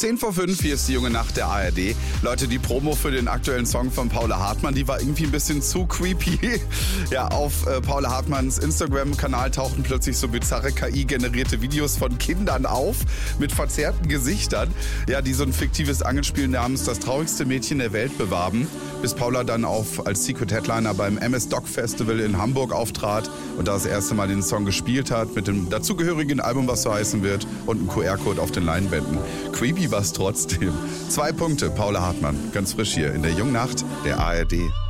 10 vor 5, hier ist die junge Nacht der ARD. Leute, die Promo für den aktuellen Song von Paula Hartmann, die war irgendwie ein bisschen zu creepy. Ja, auf Paula Hartmanns Instagram-Kanal tauchten plötzlich so bizarre KI-generierte Videos von Kindern auf mit verzerrten Gesichtern, ja, die so ein fiktives Angelspiel namens Das traurigste Mädchen der Welt bewarben, bis Paula dann als Secret Headliner beim MS-Doc Festival in Hamburg auftrat und da das erste Mal den Song gespielt hat mit dem dazugehörigen Album, was so heißen wird, und einem QR-Code auf den Leinwänden. Creepy war es trotzdem. 2 Punkte, Paula Hartmann, ganz frisch hier in der Jungnacht der ARD.